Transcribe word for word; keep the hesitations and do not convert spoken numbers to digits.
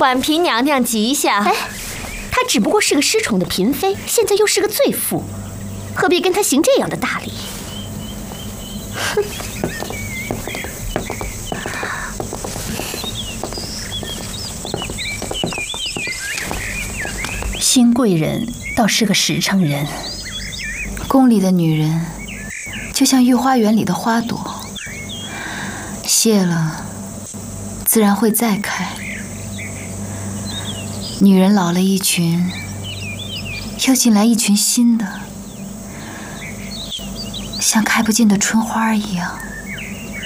婉嫔娘娘吉祥。 哎，她只不过是个失宠的嫔妃，现在又是个罪妇，何必跟她行这样的大礼？哼！ 新贵人倒是个实诚人。宫里的女人，就像御花园里的花朵，谢了，自然会再开。女人老了一群，又进来一群新的，像开不尽的春花一样。